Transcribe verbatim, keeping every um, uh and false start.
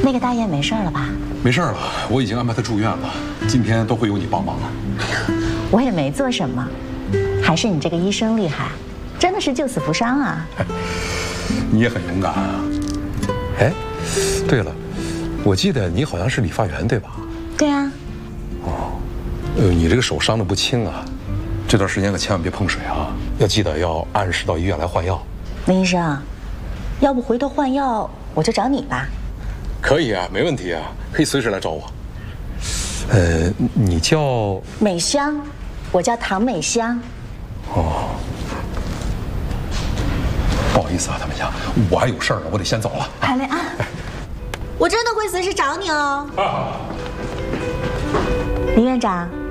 那个大雁没事了吧？ 没事了，我已经安排他住院了，今天都会有你帮忙的。 我也没做什么，还是你这个医生厉害，真的是救死扶伤啊！ 你也很勇敢啊。 哎，对了，我记得你好像是理发员对吧？ 对啊。 哦，呃，你这个手伤得不轻啊， 这段时间可千万别碰水啊， 要记得要按时到医院来换药。 林医生，要不回头换药我就找你吧。 可以啊，没问题啊，可以随时来找我。呃，你叫美香，我叫唐美香。 哦， 不好意思啊，唐美香，我还有事儿呢，我得先走了。 海雷安，我真的会随时找你哦。 啊， 林院长。